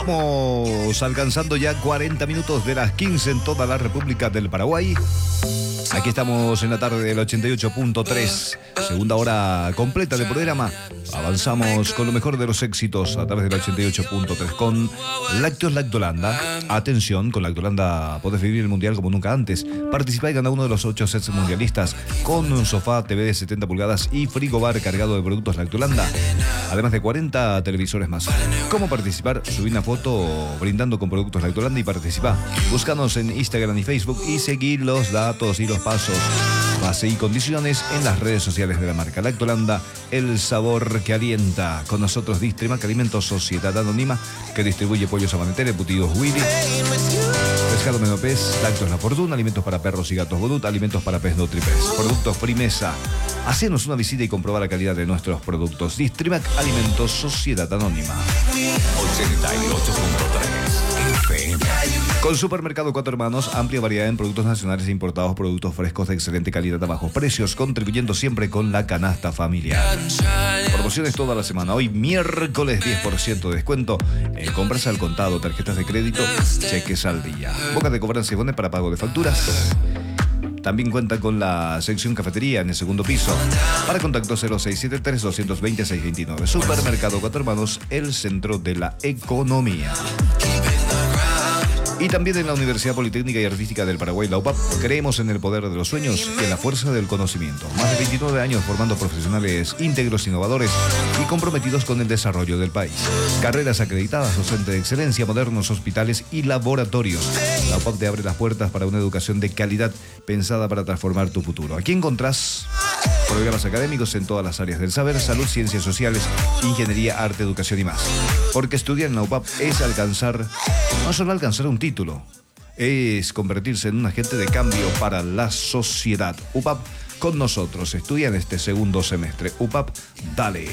Estamos alcanzando ya 40 minutos de las 15 en toda la República del Paraguay. Aquí estamos en la tarde del 88.3, segunda hora completa del programa. Avanzamos con lo mejor de los éxitos a través del 88.3 con Lácteos Lactolanda. Atención, con Lactolanda podés vivir el mundial como nunca antes. Participa y gana uno de los 8 sets mundialistas con un sofá, TV de 70 pulgadas y frigobar cargado de productos Lactolanda. Además de 40 televisores más. ¿Cómo participar? Subí una foto brindando con productos Lactolanda y participa. Búscanos en Instagram y Facebook y seguí los datos y los pasos, base y condiciones en las redes sociales de la marca Lactolanda, el sabor que alienta. Con nosotros Distrimac Alimentos Sociedad Anónima, que distribuye pollos Amaneter, embutidos Willy, pescado Menopez, Lácteos La Fortuna, alimentos para perros y gatos Bodut, alimentos para pez Nutripez, productos Primesa. Hacenos una visita y comprobar la calidad de nuestros productos. Distrimac Alimentos Sociedad Anónima. 88.3 FM. Con Supermercado Cuatro Hermanos, amplia variedad en productos nacionales e importados, productos frescos de excelente calidad a bajos precios, contribuyendo siempre con la canasta familiar. Promociones toda la semana. Hoy miércoles 10% de descuento en compras al contado, tarjetas de crédito, cheques al día. Bocas de cobranza y bonos para pago de facturas. También cuenta con la sección cafetería en el segundo piso. Para contacto 0673-220-629. Supermercado Cuatro Hermanos, el centro de la economía. Y también en la Universidad Politécnica y Artística del Paraguay, la UPAP, creemos en el poder de los sueños y en la fuerza del conocimiento. Más de 29 años formando profesionales íntegros, innovadores y comprometidos con el desarrollo del país. Carreras acreditadas, docente de excelencia, modernos hospitales y laboratorios. La UPAP te abre las puertas para una educación de calidad pensada para transformar tu futuro. Aquí encontrás programas académicos en todas las áreas del saber, salud, ciencias sociales, ingeniería, arte, educación y más. Porque estudiar en la UPAP es alcanzar, no solo alcanzar un título, es convertirse en un agente de cambio para la sociedad. UPAP con nosotros, estudia en este segundo semestre. UPAP, dale.